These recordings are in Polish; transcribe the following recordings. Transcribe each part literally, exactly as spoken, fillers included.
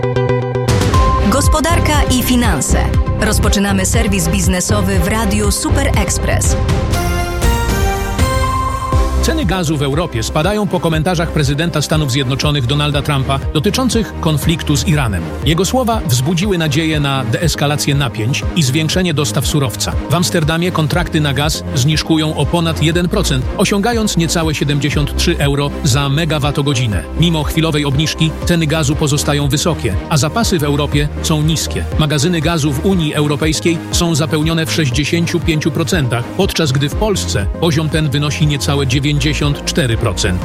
Gospodarka i finanse. Rozpoczynamy serwis biznesowy w Radiu Super Express. Ceny gazu w Europie spadają po komentarzach prezydenta Stanów Zjednoczonych Donalda Trumpa dotyczących konfliktu z Iranem. Jego słowa wzbudziły nadzieję na deeskalację napięć i zwiększenie dostaw surowca. W Amsterdamie kontrakty na gaz zniżkują o ponad jeden procent, osiągając niecałe siedemdziesiąt trzy euro za megawattogodzinę. Mimo chwilowej obniżki ceny gazu pozostają wysokie, a zapasy w Europie są niskie. Magazyny gazu w Unii Europejskiej są zapełnione w sześćdziesięciu pięciu procentach, podczas gdy w Polsce poziom ten wynosi niecałe dziewięćdziesiąt cztery procent.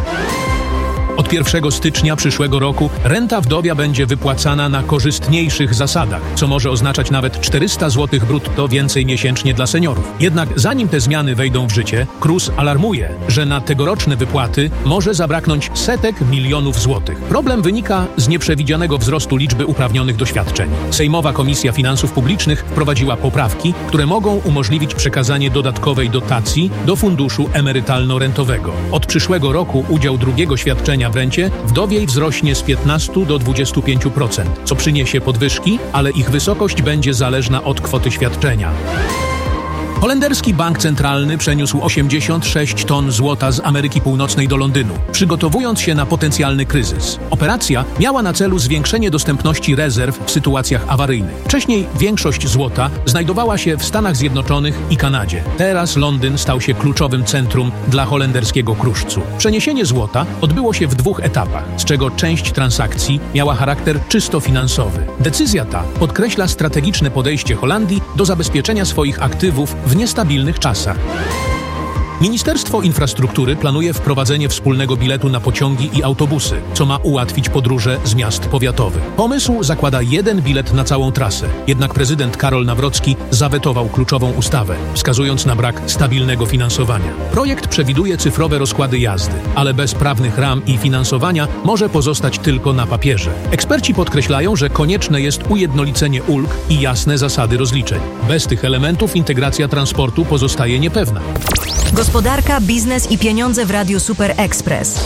Od pierwszego stycznia przyszłego roku renta wdowia będzie wypłacana na korzystniejszych zasadach, co może oznaczać nawet czterysta złotych brutto więcej miesięcznie dla seniorów. Jednak zanim te zmiany wejdą w życie, K R U S alarmuje, że na tegoroczne wypłaty może zabraknąć setek milionów złotych. Problem wynika z nieprzewidzianego wzrostu liczby uprawnionych do świadczeń. Sejmowa Komisja Finansów Publicznych wprowadziła poprawki, które mogą umożliwić przekazanie dodatkowej dotacji do funduszu emerytalno-rentowego. Od przyszłego roku udział drugiego świadczenia w rencie wdowiej wzrośnie z piętnastu do dwudziestu pięciu procent, co przyniesie podwyżki, ale ich wysokość będzie zależna od kwoty świadczenia. Holenderski Bank Centralny przeniósł osiemdziesiąt sześć ton złota z Ameryki Północnej do Londynu, przygotowując się na potencjalny kryzys. Operacja miała na celu zwiększenie dostępności rezerw w sytuacjach awaryjnych. Wcześniej większość złota znajdowała się w Stanach Zjednoczonych i Kanadzie. Teraz Londyn stał się kluczowym centrum dla holenderskiego kruszcu. Przeniesienie złota odbyło się w dwóch etapach, z czego część transakcji miała charakter czysto finansowy. Decyzja ta podkreśla strategiczne podejście Holandii do zabezpieczenia swoich aktywów w niestabilnych czasach. Ministerstwo Infrastruktury planuje wprowadzenie wspólnego biletu na pociągi i autobusy, co ma ułatwić podróże z miast powiatowych. Pomysł zakłada jeden bilet na całą trasę, jednak prezydent Karol Nawrocki zawetował kluczową ustawę, wskazując na brak stabilnego finansowania. Projekt przewiduje cyfrowe rozkłady jazdy, ale bez prawnych ram i finansowania może pozostać tylko na papierze. Eksperci podkreślają, że konieczne jest ujednolicenie ulg i jasne zasady rozliczeń. Bez tych elementów integracja transportu pozostaje niepewna. Gospodarka, biznes i pieniądze w Radiu Super Express.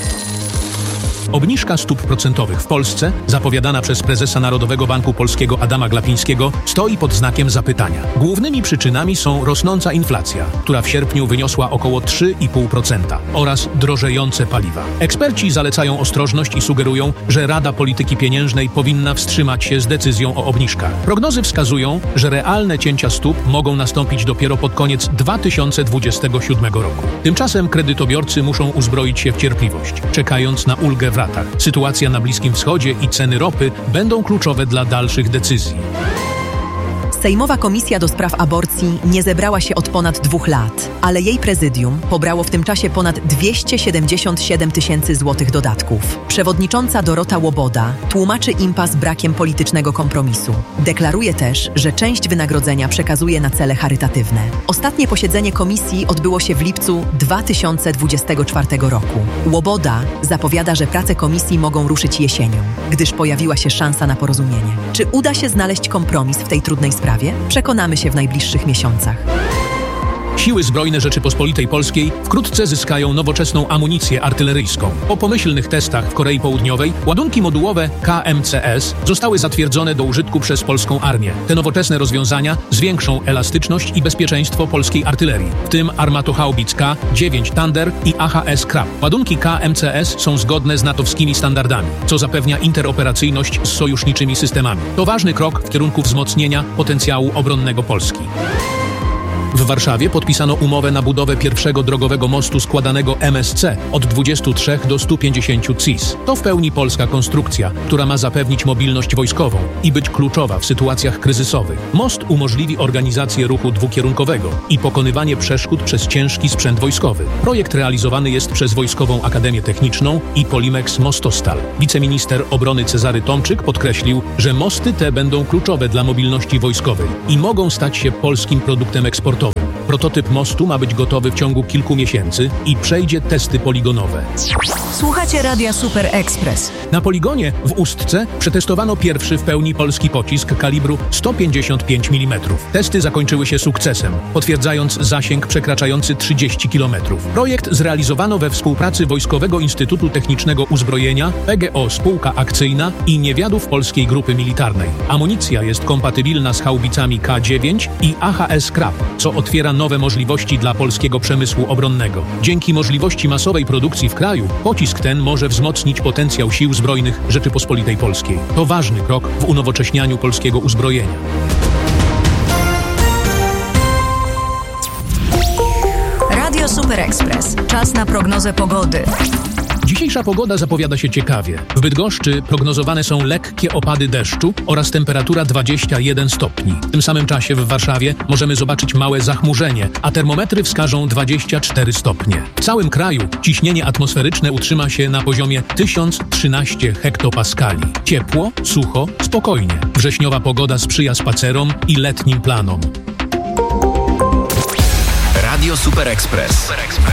Obniżka stóp procentowych w Polsce, zapowiadana przez prezesa Narodowego Banku Polskiego Adama Glapińskiego, stoi pod znakiem zapytania. Głównymi przyczynami są rosnąca inflacja, która w sierpniu wyniosła około trzy i pół procent oraz drożejące paliwa. Eksperci zalecają ostrożność i sugerują, że Rada Polityki Pieniężnej powinna wstrzymać się z decyzją o obniżkach. Prognozy wskazują, że realne cięcia stóp mogą nastąpić dopiero pod koniec dwa tysiące dwudziestego siódmego roku. Tymczasem kredytobiorcy muszą uzbroić się w cierpliwość, czekając na ulgę w ratach. Sytuacja na Bliskim Wschodzie i ceny ropy będą kluczowe dla dalszych decyzji. Sejmowa Komisja do Spraw Aborcji nie zebrała się od ponad dwóch lat, ale jej prezydium pobrało w tym czasie ponad dwieście siedemdziesiąt siedem tysięcy złotych dodatków. Przewodnicząca Dorota Łoboda tłumaczy impas brakiem politycznego kompromisu. Deklaruje też, że część wynagrodzenia przekazuje na cele charytatywne. Ostatnie posiedzenie komisji odbyło się w lipcu dwa tysiące dwudziestego czwartego roku. Łoboda zapowiada, że prace komisji mogą ruszyć jesienią, gdyż pojawiła się szansa na porozumienie. Czy uda się znaleźć kompromis w tej trudnej sprawie? Przekonamy się w najbliższych miesiącach. Siły Zbrojne Rzeczypospolitej Polskiej wkrótce zyskają nowoczesną amunicję artyleryjską. Po pomyślnych testach w Korei Południowej ładunki modułowe K M C S zostały zatwierdzone do użytku przez polską armię. Te nowoczesne rozwiązania zwiększą elastyczność i bezpieczeństwo polskiej artylerii, w tym armatohaubic K dziewięć Thunder i A H S Krab. Ładunki K M C S są zgodne z natowskimi standardami, co zapewnia interoperacyjność z sojuszniczymi systemami. To ważny krok w kierunku wzmocnienia potencjału obronnego Polski. W Warszawie podpisano umowę na budowę pierwszego drogowego mostu składanego M S C od dwudziestu trzech do stu pięćdziesięciu C I S. To w pełni polska konstrukcja, która ma zapewnić mobilność wojskową i być kluczowa w sytuacjach kryzysowych. Most umożliwi organizację ruchu dwukierunkowego i pokonywanie przeszkód przez ciężki sprzęt wojskowy. Projekt realizowany jest przez Wojskową Akademię Techniczną i Polimex Mostostal. Wiceminister obrony Cezary Tomczyk podkreślił, że mosty te będą kluczowe dla mobilności wojskowej i mogą stać się polskim produktem eksportowym. Prototyp mostu ma być gotowy w ciągu kilku miesięcy i przejdzie testy poligonowe. Słuchacie Radia Super Express. Na poligonie w Ustce przetestowano pierwszy w pełni polski pocisk kalibru sto pięćdziesiąt pięć milimetrów. Testy zakończyły się sukcesem, potwierdzając zasięg przekraczający trzydzieści kilometrów. Projekt zrealizowano we współpracy Wojskowego Instytutu Technicznego Uzbrojenia, P G O Spółka Akcyjna i Niewiadów Polskiej Grupy Militarnej. Amunicja jest kompatybilna z haubicami K dziewięć i A H S Krab, co otwiera nowe możliwości dla polskiego przemysłu obronnego. Dzięki możliwości masowej produkcji w kraju, pocisk ten może wzmocnić potencjał sił zbrojnych Rzeczypospolitej Polskiej. To ważny krok w unowocześnianiu polskiego uzbrojenia. Radio Super Express. Czas na prognozę pogody. Dzisiejsza pogoda zapowiada się ciekawie. W Bydgoszczy prognozowane są lekkie opady deszczu oraz temperatura dwadzieścia jeden stopni. W tym samym czasie w Warszawie możemy zobaczyć małe zachmurzenie, a termometry wskażą dwadzieścia cztery stopnie. W całym kraju ciśnienie atmosferyczne utrzyma się na poziomie tysiąc trzynaście hektopaskali. Ciepło, sucho, spokojnie. Wrześniowa pogoda sprzyja spacerom i letnim planom. Radio Super Express.